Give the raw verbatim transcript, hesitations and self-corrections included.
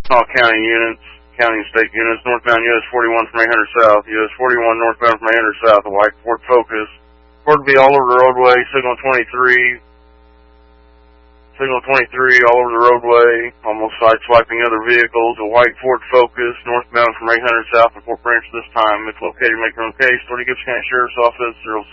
All county units, county and state units, northbound U S forty-one from eight hundred south, U S forty-one northbound from eight hundred south, a white Ford Focus. Ford be all over the roadway, signal twenty-three, signal twenty-three all over the roadway, almost side-swiping other vehicles, a white Ford Focus, northbound from eight hundred south in Fort Branch this time. It's located in Macon Case, thirty Gibbs County Sheriff's Office, zero